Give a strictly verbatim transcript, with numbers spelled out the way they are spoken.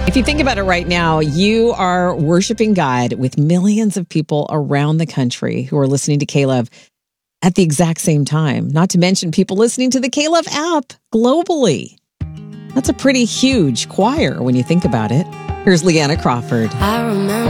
If you think about it right now, you are worshiping God with millions of people around the country who are listening to K-Love at the exact same time. Not to mention people listening to the K-Love app globally. That's a pretty huge choir when you think about it. Here's Leanna Crawford. I remember